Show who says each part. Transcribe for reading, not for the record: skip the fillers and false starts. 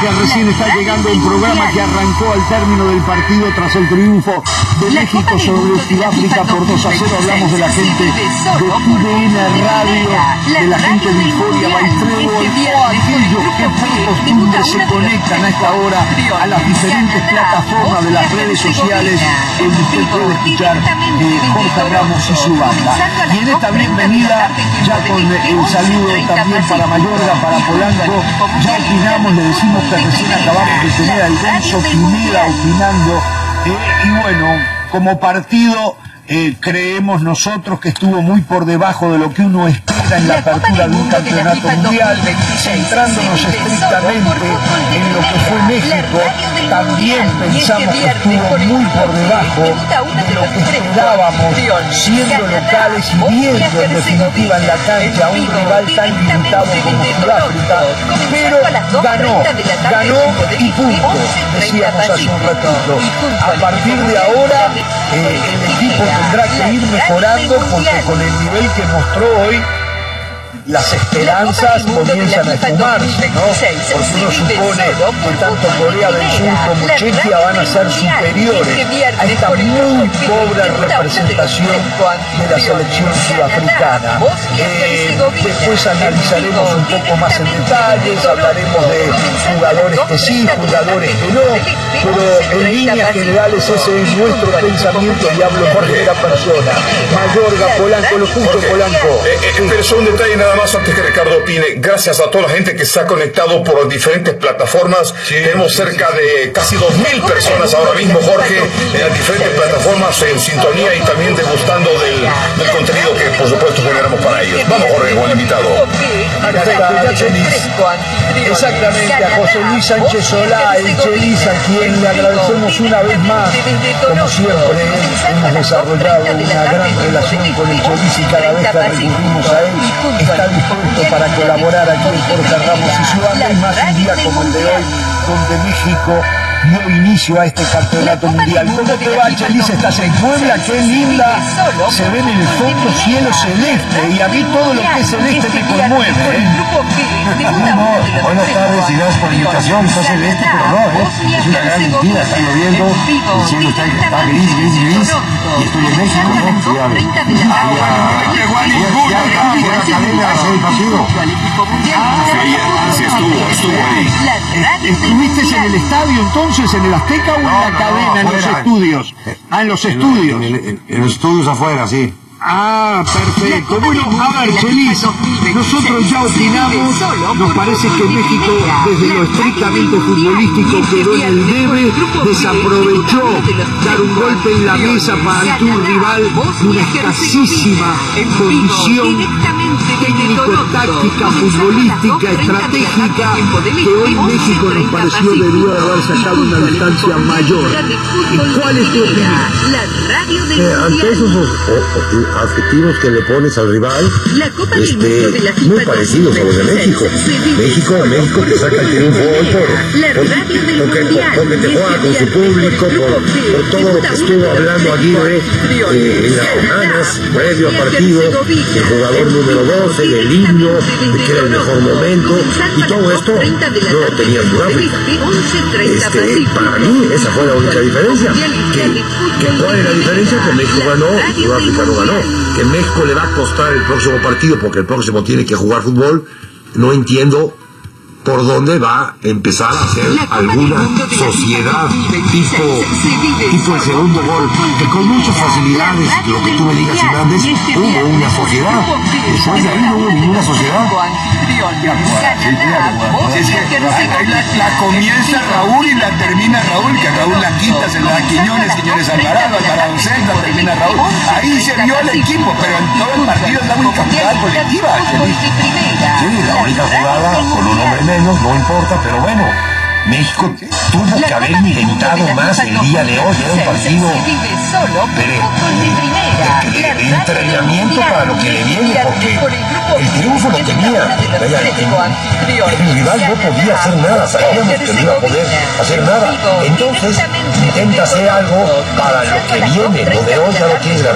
Speaker 1: que recién está llegando el programa que arrancó al término del partido tras el triunfo de México sobre Sudáfrica por 2-0. Hablamos de la gente de TUDN Radio, de la gente de Euforia Baitreo, o aquellos que por costumbre se conectan a esta hora a las diferentes plataformas de las redes sociales donde usted puede escuchar Jorge Ramos y su banda. Y en esta bienvenida, ya con el saludo también para Mayorga, para Polanco, ya opinamos, le decimos que recién acabamos de tener al Gonzo Pineda opinando, y bueno, como partido creemos nosotros que estuvo muy por debajo de lo que uno espera en la apertura de un campeonato mundial. Centrándonos estrictamente en lo que fue México, también pensamos que estuvo muy por debajo de lo que esperábamos, siendo locales y viendo en definitiva en la cancha a un rival tan limitado como Sudáfrica, pero ganó y punto, decíamos hace un ratito. A partir de ahora el equipo tendrá que ir mejorando, porque con el nivel que mostró hoy las esperanzas comienzan a esfumarse, ¿no? Porque uno supone que tanto Corea del Sur como Chequia van a ser superiores a esta muy pobre representación de la selección sudafricana. Después analizaremos un poco más en detalles, hablaremos de jugadores que sí, jugadores que no, pero en líneas generales ese es nuestro pensamiento, y hablo por primera persona. Mayorga, Polanco, lo justo, Polanco.
Speaker 2: Pero es un detalle nada más antes que Ricardo opine. Gracias a toda la gente que se ha conectado por diferentes plataformas. Tenemos cerca de casi 2.000 personas ahora mismo, Jorge, en las diferentes plataformas en sintonía y también degustando del contenido que por supuesto generamos para ellos. Vamos, Jorge, buen invitado.
Speaker 1: Acá está Chelis. Exactamente, a José Luis Sánchez Solá, el Chelis, a quien le agradecemos una vez más. Como siempre, hemos desarrollado una gran relación con el Chelis y cada vez que recurrimos a él está dispuesto para colaborar aquí en Jorge Ramos y su banda, y más un día como el de hoy, donde México dio inicio a este campeonato mundial. ¿Cómo te va, Chelis? Estás en Puebla, qué linda, se ve en el fondo cielo celeste, y a mí todo lo que es celeste me conmueve,
Speaker 3: Buenas tardes y gracias por la invitación. Está celeste, pero no, es una gran mentira, está lloviendo, el cielo está gris, y estoy en México,
Speaker 1: ¿Estuviste en el estadio entonces, en el Azteca, o en la cadena, en los estudios? En los estudios.
Speaker 3: En los estudios afuera, sí.
Speaker 1: Ah, perfecto. Bueno, a ver, Chelis, nosotros ya opinamos, nos parece que México, desde lo estrictamente futbolístico, quedó en el debe, desaprovechó dar un golpe en la mesa para ante un rival de una escasísima condición técnico-táctica, futbolística, estratégica, que hoy México nos pareció debió de haber sacado una distancia mayor. ¿Y cuál es tu opinión?
Speaker 3: Ante esos adjetivos que le pones al rival, muy parecidos a los de México. México que saca el triunfo hoy porque te juega con su público, por todo lo que estuvo hablando Aguirre en las semanas previo al partido, el jugador número 12, el himno, de que era el mejor momento, y todo esto no lo tenía Sudáfrica. Para mí esa fue la única diferencia. ¿Cuál es la diferencia? Que México ganó y Sudáfrica no ganó. Que México le va a costar el próximo partido porque el próximo tiene que jugar fútbol. No entiendo por dónde va a empezar a hacer alguna sociedad tipo el segundo gol, que con muchas facilidades, lo que tú me digas, Hernández, hubo una sociedad. Después de ahí no hubo ninguna sociedad.
Speaker 4: La comienza Raúl y la termina Raúl, que Raúl la quita, se la da Quiñones Alvarado centra, termina Raúl. Ahí se vio el equipo, pero en todo el partido es la única jugada colectiva.
Speaker 3: Sí, la única jugada con un hombre menos, no importa, pero bueno, México tuvo que haber intentado más el día de hoy. Era un partido de entrenamiento para lo que le viene, porque el triunfo lo tenía. El rival no podía hacer nada, sabíamos que no iba a poder hacer nada. Entonces intenta hacer algo para lo que viene. Lo de hoy ya lo tienes.